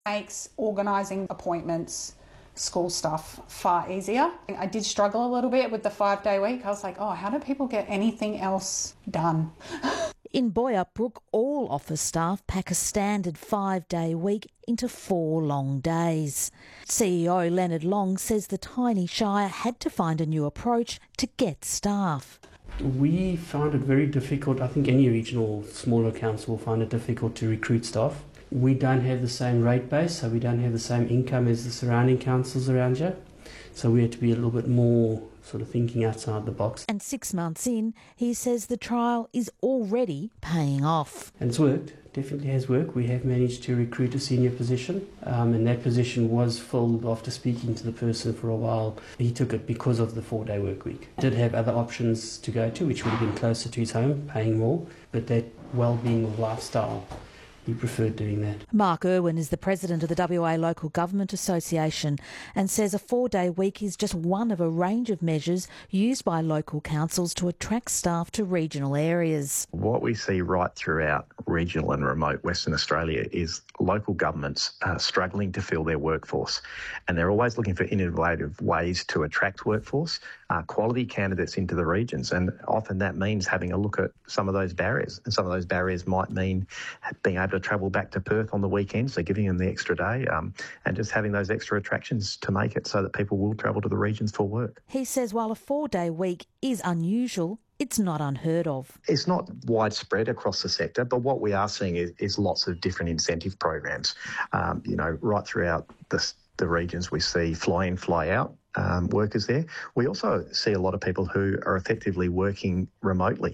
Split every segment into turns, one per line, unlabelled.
Makes organising appointments, school stuff far easier. I did struggle a little bit with the 5-day week. I was like, oh, how do people get anything else done?
In Boyap Brook, all office staff pack a standard 5-day week into 4 long days. CEO Leonard Long says the tiny shire had to find a new approach to get staff.
We found it very difficult. I think any regional smaller council will find it difficult to recruit staff. We don't have the same rate base, so we don't have the same income as the surrounding councils around here. So we had to be a little bit more sort of thinking outside the box.
And 6 months in, he says the trial is already paying off.
And it's worked, definitely has worked. We have managed to recruit a senior position, and that position was filled after speaking to the person for a while. He took it because of the 4-day work week. Did have other options to go to, which would have been closer to his home, paying more, but that well-being of lifestyle, he preferred doing that.
Mark Irwin is the president of the WA Local Government Association and says a 4-day week is just one of a range of measures used by local councils to attract staff to regional areas.
What we see right throughout regional and remote Western Australia is local governments struggling to fill their workforce, and they're always looking for innovative ways to attract workforce, quality candidates into the regions, and often that means having a look at some of those barriers, and some of those barriers might mean being able to travel back to Perth on the weekends, so giving them the extra day, and just having those extra attractions to make it so that people will travel to the regions for work.
He says while a 4-day week is unusual, it's not unheard of.
It's not widespread across the sector, but what we are seeing is lots of different incentive programs. Right throughout the regions, we see fly in, fly out workers there. We also see a lot of people who are effectively working remotely.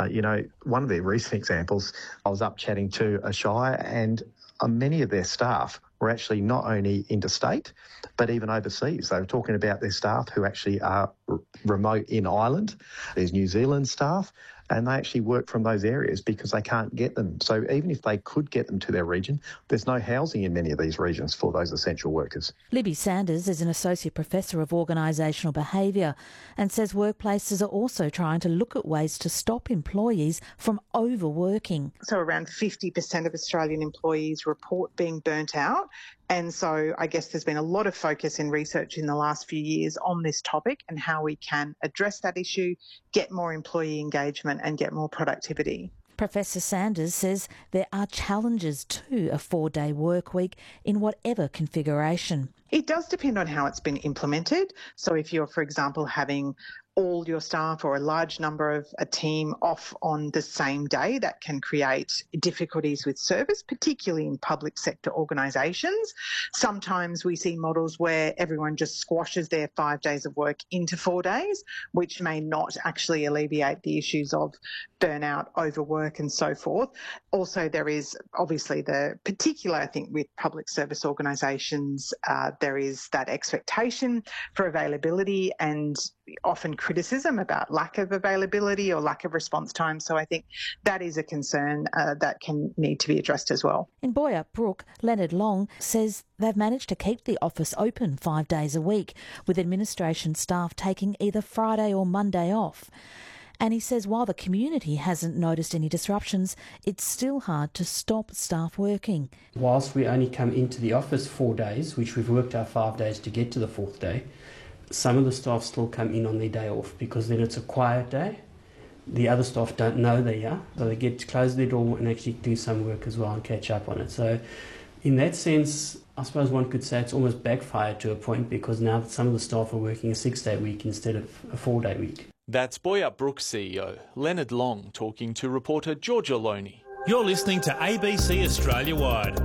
One of the recent examples, I was up chatting to a shire, and many of their staff were actually not only interstate, but even overseas. They were talking about their staff who actually are remote in Ireland. There's New Zealand staff, and they actually work from those areas because they can't get them. So even if they could get them to their region, there's no housing in many of these regions for those essential workers.
Libby Sanders is an Associate Professor of Organisational Behaviour and says workplaces are also trying to look at ways to stop employees from overworking.
So around 50% of Australian employees report being burnt out. And so I guess there's been a lot of focus in research in the last few years on this topic and how we can address that issue, get more employee engagement and get more productivity.
Professor Sanders says there are challenges to a 4-day work week in whatever configuration.
It does depend on how it's been implemented. So if you're, for example, having all your staff or a large number of a team off on the same day, that can create difficulties with service, particularly in public sector organisations. Sometimes we see models where everyone just squashes their 5 days of work into 4 days, which may not actually alleviate the issues of burnout, overwork and so forth. Also, there is obviously the particular, I think, with public service organisations, there is that expectation for availability and often criticism about lack of availability or lack of response time. So I think that is a concern that can need to be addressed as well.
In Boyap Brook, Leonard Long says they've managed to keep the office open 5 days a week, with administration staff taking either Friday or Monday off. And he says while the community hasn't noticed any disruptions, it's still hard to stop staff working.
Whilst we only come into the office 4 days, which we've worked our 5 days to get to the 4th day, some of the staff still come in on their day off because then it's a quiet day. The other staff don't know they are, so they get to close their door and actually do some work as well and catch up on it. So in that sense, I suppose one could say it's almost backfired to a point because now some of the staff are working a 6-day week instead of a 4-day week.
That's Boyap Brook CEO Leonard Long talking to reporter Georgia Loney.
You're listening to ABC Australia Wide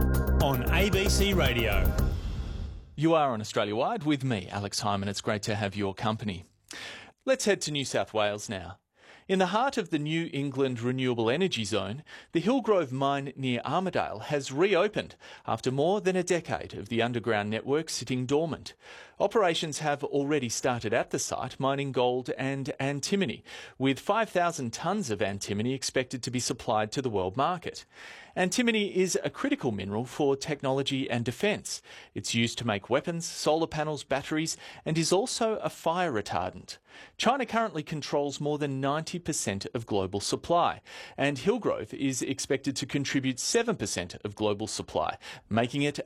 on ABC Radio.
You are on Australia Wide with me, Alex Hyman. It's great to have your company. Let's head to New South Wales now. In the heart of the New England Renewable Energy Zone, the Hillgrove mine near Armidale has reopened after more than a decade of the underground network sitting dormant. Operations have already started at the site, mining gold and antimony, with 5,000 tonnes of antimony expected to be supplied to the world market. Antimony is a critical mineral for technology and defence. It's used to make weapons, solar panels, batteries, and is also a fire retardant. China currently controls more than 90% of global supply, and Hillgrove is expected to contribute 7% of global supply, making it